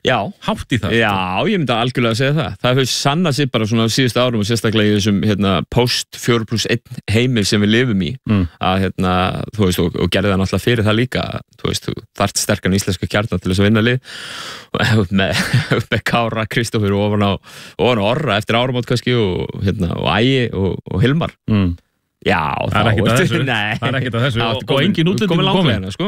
Já. Hátt í það. Já, ég myndi algjörlega að segja það. Það hefur sannað sig bara svona á síðustu árum og sérstaklega í þessum post 4+1 heimi sem við lifum í að þú veist, og gerði það náttúrulega fyrir það líka, þú veist, þú þarft sterkan íslenska kjarna til þess að vinna lið og með Kára, Kristófur og ofan á Orra eftir áramót kannski og Ægi og Hilmar. Já, það er ekkert að þessu. Nei. Það er ekkert að þessu og engin útlendingur komin. Sko.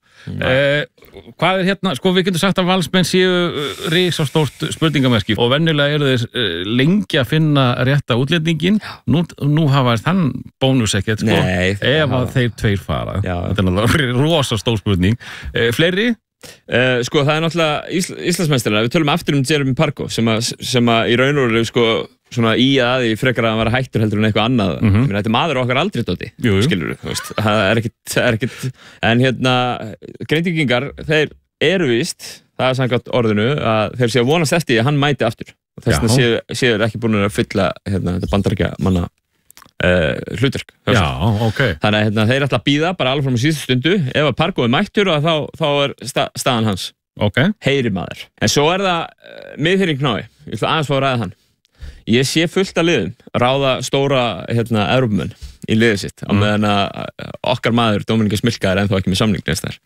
Hvað er sko við getum sagt að Valsmenn séu risastórt spurningamerki og venjulega eru þeir lengi að finna rétta útlendingin. Nú hafa þann bónus ekkert sko. Nei, ef að þeir tveir fara. Þetta er náttúrulega rosastór spurning. Fleiri? Sko það er náttúrulega Íslandsmeistarinn. Við tölum aftur Jeremy Pargo sem að í raun og veru sko svona í að því frekar að hann var hættur heldur en eitthvað annað. Þetta er maður okkar aldrei dóti, skilur þú veist. Það er ekkert, en Grindvíkingar, þeir eru víst, það er samkvæmt orðinu, að þeir séu að vonast eftir að hann mæti aftur. Og þess vegna séu þeir ekki búin að fylla þetta Bandaríkjamanna hlutverk. Já, ok. Þannig að þeir ætla að bíða bara alveg fram á síðustu stundu. Ef að Pargo er mættur þá er staðan hans. Ok. Heyri maður. En svo er það miðhyrring Knái. Ég ætla aðeins fá að ræða hann. Ég sé fullt af liðum ráða stóra Evrópumenn í liðið sitt á meðan að okkar maður Dominíkas Milka er ennþá ekki með samning næst þar.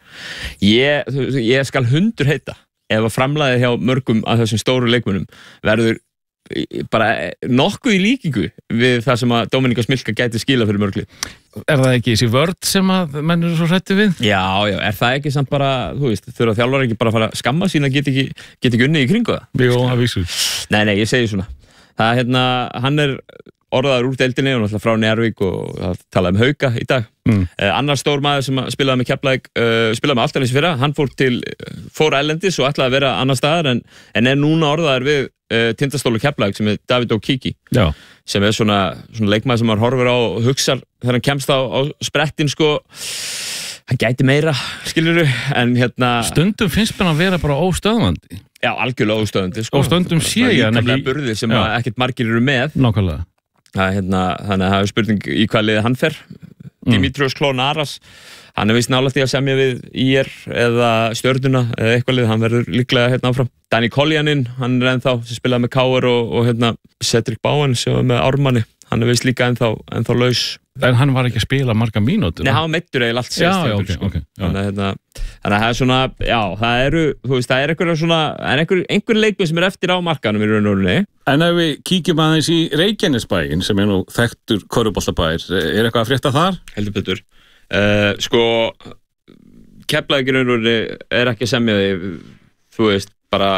Ég skal hundur heita ef að framlagið hjá mörgum af þessum stóru leikmönnum verður bara nokkuð í líkingu við það sem að Dominíkas Milka gæti skila fyrir mörglið. Er það ekki þessi vörd sem að menn eru svo hrættu við? Já, er það ekki samt bara, þú veist, þurfa þjálfar ekki bara að fara að skamma sín að geta ekki unnið í kringu það? Jú, það vísu. Nei, ég segi svona. Það hann er orðaður úr deildinni og náttúrulega frá Njarðvík og talaði Hauka í dag. Annar stór maður sem spilaði með Keflavík, spilaði með Álftanesi fyrra, hann fór erlendis og ætlaði að vera annar staðar en er núna orðaður við Tindastóll og Keflavík sem er David Okiki. Já. Sem er svona leikmaður sem maður horfir á og hugsar þegar hann kemst á sprettin sko. Hann gæti meira, skilurðu, en Stundum finnst mér að vera bara óstöðvandi. Já, algjörlega óstöðvandi, sko. Og stundum sé ég hann ekki. Burði sem ekkert margir eru með. Nákvæmlega. Þannig að það er spurning í hvað liði hann fer. Dimitrios Klonaras, hann er vist nálægt í að semja við IR eða Stjörnuna eða eitthvað lið, hann verður líklega áfram. Danny Koljanin, hann er ennþá sem spilaði með KR og Cedric Bowen sem var með Ármanni, hann er vist líka ennþá laus. En hann var ekki að spila marga mínútur? Nei, hann var meiddur eiginlega allt síðast. Ok. Þannig að það er svona, já, það eru, þú veist, það er einhver svona, einhver leikmenn sem er eftir á markanum í raun og veru. En ef við kíkjum aðeins í Reykjanesbæinn, sem er nú þekktur körfuboltabær, er eitthvað að frétta þar? Heldur betur. Sko, Keflavík í raun og veru er ekki að semja því, þú veist, bara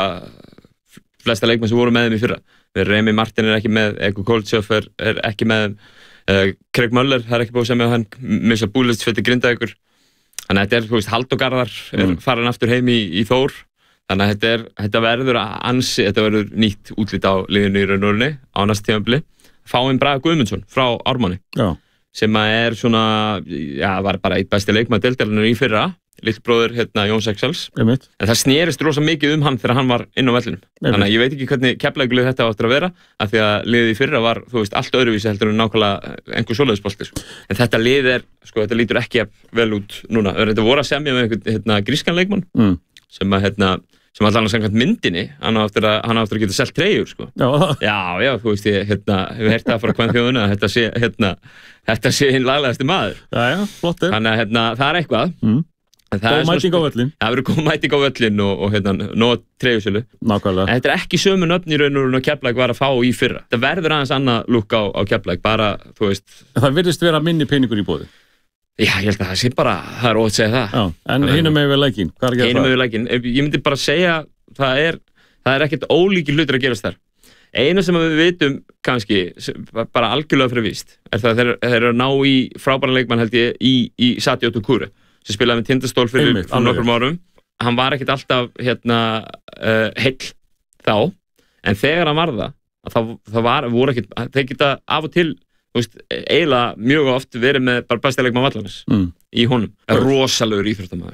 flesta leikmenn sem voru með þeim í fyrra. Remi Martin er ekki með, Ego Koltsjóf er ekki með þeim. Craig Möller, það er ekki búið að semja á hann, Missa Búlist fyrir Grindavíkur. Þannig að þetta er, þú veist, Halldór Garðar er farin aftur heim í Þór. Þannig að þetta verður nýtt útlit á liðinu í raunurunni á næsta tímabili. Fáinn Braga Guðmundsson frá Ármanni. Já. Sem er svona, var bara eitt besti leikmaður deildarinnar í fyrra. Lillbróðir Jóns Excels. En það snerist rosa mikið hann þegar hann var inn á vellinum. Þannig að ég veit ekki hvernig Keflavíkurlið þetta áttur að vera af því að liðið í fyrra var, þú veist, allt öðruvísi heldur en nákvæmlega einhver svoleiðisbolti. En þetta lið þetta lítur ekki vel út núna. Þetta voru að semja með einhvern grískan leikmann sem allan að samkvæmt myndinni, hann á eftir að geta selt treyjur, sko. Já, þú veist, ég hef heyrt það frá kvenþjóðinu að þetta sé hinn laglegasti maður. Já, flottir. Þannig að það er eitthvað. Góð mæting á völlin. Það verður góð mæting á völlin og nóg treyjusölu. Nákvæmlega. En þetta er ekki sömu nöfn í raun og veru Keflavík var að fá í fyrra. Það verður aðeins annað lúk á Keflavík, bara, þú veist. Það virðist vera minni peningur í boði. Já, ég held að það sé bara, það er ótt að segja það. Já, en hinum megin við leikinn, hvað er að gera það? Hinum megin við leikinn, ég myndi bara segja, það er ekkert ólíkir hlutir að gerast þar. Einu sem við vitum kannski, bara algjörlega fyrir víst, er það að þeir eru að ná í frábæran leikmann held ég í Sadio Doucouré, sem spilaði með Tindastól fyrir nokkrum árum. Hann var ekkert alltaf heill þá, en þegar hann var það voru ekkert, þeir geta af og til, þú veist, eiginlega mjög oft verið með bara besta leikmann vallarins í honum. Rosalegur íþróttamaður.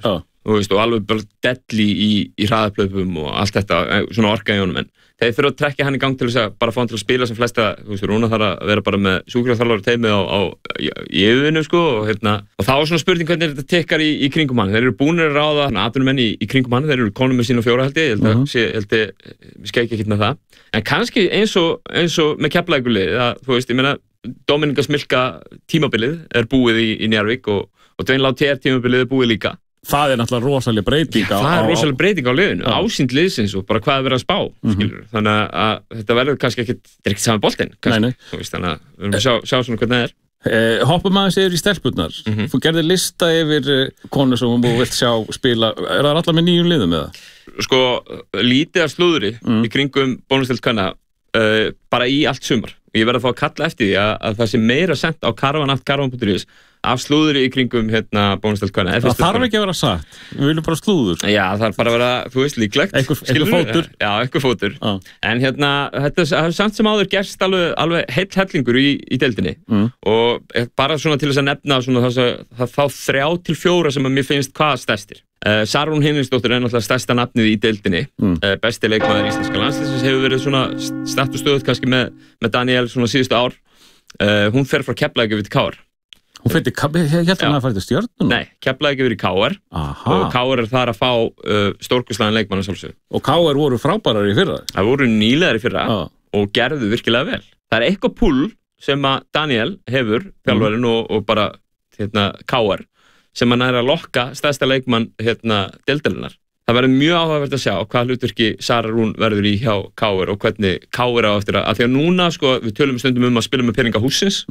þú veist, og alveg bara deadly í hraðaplöpum og allt þetta, svona orka í honum, en þeir þurfa að trekkja hann í gang til þess að bara fá hann til að spila sem flesta, þú veist, Rúnar þarf að vera bara með sjúkraþjálfara teymið í yfirvinnu, sko, og þá er svona spurning hvernig þetta tekkar í kringum hann. Þeir eru búnir að ráða atvinnumenn í kringum hann, þeir eru konum með sína 4 held ég held ég skeiki ekkert með það. En kannski eins og með Keflavíkurliðið, að þú veist, ég meina, Dominika Smilka tímabilið er búið í Njarðvík og Dwayne Lautier tímabilið er búið líka. Það er náttúrulega rosalega breyting á liðinu, ásýnd liðsins og bara hvað er verið að spá, skilur. Þannig að þetta verður kannski ekkert saman boltinn, kannski. Þannig að við erum að sjá svona hvernig það er. Hoppum aðeins yfir í stelpurnar. Þú gerðir lista yfir konur sem þú vilt sjá spila. Er það allar með 9 liðum eða? Sko, lítið af slúðri í kringum bónusdeild kvenna, bara í allt sumar. Ég verð að fá að kalla eftir því að það sé meira sent á karvan.is af slúðri í kringum bónusdeild kvenna. Það þarf ekki að vera sagt. Við viljum bara slúður. Já, það þarf bara að vera, þú veist, líklegt. Einhver fótur. Já, einhver fótur. En þetta er samt sem áður gerst alveg heill hellingur í deildinni. Og bara svona til þess að nefna svona þá 3 til 4 sem að mér finnst hvað stærstir. Sara Rún Hinriksdóttir er náttúrulega stærsta nafnið í deildinni. Besti leikmaður íslenska landsliðsins hefur verið svona statt og stöðugt kannski með Daniel svona síðustu ár. Hún fer frá Keflavík yfir til KR. Hún fyrir, ég held að hann að fara til Stjörnuna. Nei, Keflavík yfir í KR og KR er þar að fá stórkostlegan leikmann að sjálfsögðu. Og KR voru frábærar í fyrra. Það voru nýlegar í fyrra og gerðu virkilega vel. Það er eitthvað pull sem að Daniel hefur, þjálfarinn og bara KR, sem að næra að lokka stærsta leikmann deildarinnar. Það verður mjög áhugavert að sjá hvað hlutverki Sara Rún verður í hjá KR og hvernig KR á eftir að því að núna, sko, við tölum stundum að spila með peninga hússins.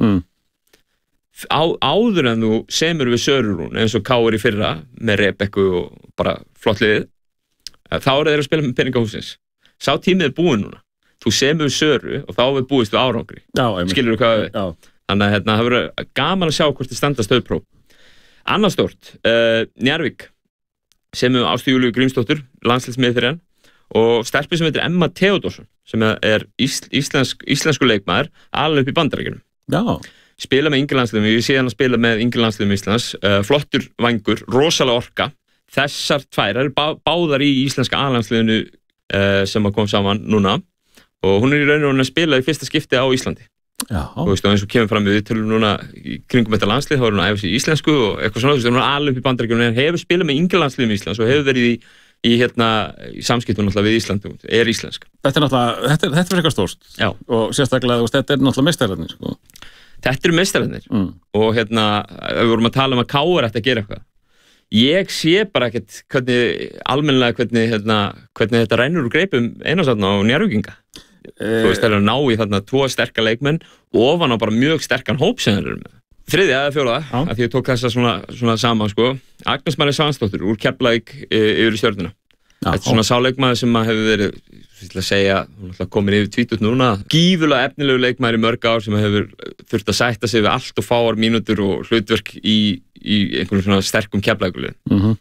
Áður en þú semur við Söru Rún eins og KR í fyrra með Rebekku og bara flott liðið, þá eru þeir að spila með peninga hússins. Sá tímið er búinn núna. Þú semur við Söru og þá við búist við árangri. Skilurðu hvað við? Þannig að það verður gaman að sjá hvort þið standa stöðpróf. Annað stórt, Njarðvík semur Ástu Júlíu Grímsdóttur, landsliðsmiðið fyrir hann, og stelpa sem heitir Emma Theodorsson, sem er íslensku leikmaður, alveg upp í Bandaríkjunum. Spila með yngri landsliðum, ég sé hann að spila með yngri landsliðum Íslands, flottur vangur, rosalega orka. Þessar 2 eru báðar í íslenska A-landsliðinu sem að kom saman núna og hún er í raun og að spila í fyrsta skipti á Íslandi. Þú veist, og eins og kemur fram við tölum núna í kringum þetta landslið, þá er hún að æfa sig í íslensku og eitthvað svona, þú veist, hún er alveg upp í Bandaríkjunum en hefur spilað með yngri landsliðum Íslands og hefur verið í samskiptum náttúrulega við Ísland, er íslensk. Þetta er náttúrulega, þetta er eitthvað stórt og sérstaklega, þetta er náttúrulega meistararnir, sko. Þetta eru meistararnir og við vorum að tala að KR ætti að gera eitthvað. Ég sé bara ekkert almennilega hvernig þetta rennur úr greipum Einarsson og Njarðvíkinga. Þú veist, það er að ná í 2 sterkar leikmenn ofan á bara mjög sterkan hóp sem þeir eru með. 3. eða 4. að því ég tók þessa svona saman, sko. Agnes María Svansdóttir úr Keflavík yfir í Stjörnuna. Þetta er svona sáleikmaður sem hefur verið, ég ætla að segja, hún komin yfir 20 núna. Gífurlega efnilegu leikmaður í mörg ár sem hefur þurft að sætta sig við allt og fáar mínútur og hlutverk í einhvern svona sterkum Keflavíkurlið.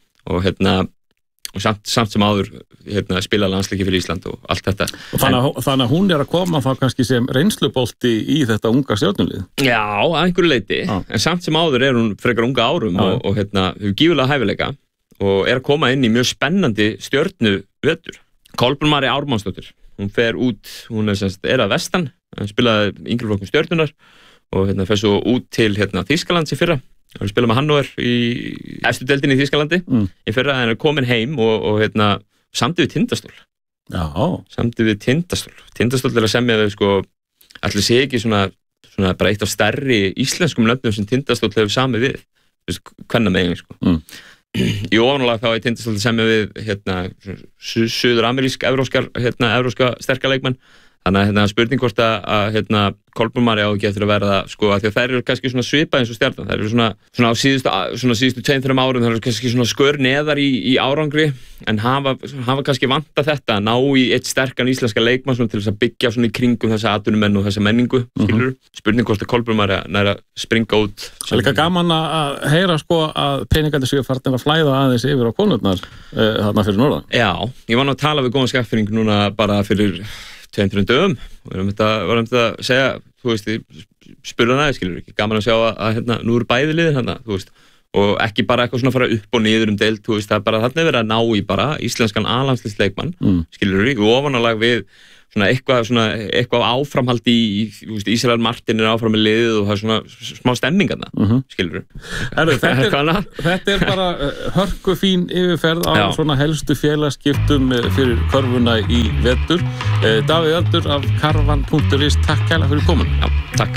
Og samt sem áður spila landsleiki fyrir Ísland og allt þetta. Og þannig að hún er að koma þá kannski sem reynslubolti í þetta unga stjörnulið? Já, að einhverju leyti. En samt sem áður er hún frekar unga árum og hefur gífurlega hæfileika og er að koma inn í mjög spennandi stjörnuvetur. Kolbrún María Ármannsdóttir, hún fer út, hún er að vestan, spilaði yngri flokkum Stjörnunar og fer svo út til Þýskalands í fyrra. Það er að spila með Hannover í efstu deildinni í Þýskalandi í fyrra, en er komin heim og samdi við Tindastól. Samdi við Tindastól. Tindastól er að semja við, sko, allir sé ekki svona bara eitt af stærri íslenskum löndum sem Tindastól hefur samið við. Þú veist, hvernig megin, sko. Í ofanálag þá er Tindastól að semja við suður-amerísk, evróska sterka leikmenn. Þannig að spurning hvort að Kolbrún María á ekki eftir að verða, sko, að því að þær eru kannski svona svipað eins og Stjarnan. Þær eru svona á síðustu 2-3 árum, þær eru kannski svona skör neðar í árangri, en hafa kannski vantað þetta að ná í eitt sterkan íslenska leikmann svona til þess að byggja svona í kringum þessa atvinnumenn og þessa menningu, skilur. Spurning hvort að Kolbrún María næra springa út. Það er líka gaman að heyra, sko, að peningandi séu farnir að flæða aðeins yfir á konurnar þarna fyrir norðan. Já, ég var nú að tala við góðan skaffinning núna bara fyrir 2-3 dögum og varum þetta að segja, þú veist, spurða það, skilur ekki, gaman að sjá að nú eru bæði liðir þú veist, og ekki bara eitthvað svona fara upp og niður deild, þú veist, það bara þarna verið að ná í bara íslenskan A-landsliðsleikmann, skilur við, ofanálag við svona eitthvað áframhald í Ísrael Martin áfram með liðið og það svona smá stemmingarna, skilur við. Þetta bara hörku fín yfirferð á svona helstu félagaskiptum fyrir körfuna í vetur. Davíð Aldur af karvan.is, takk kærlega fyrir komin. Já, takk.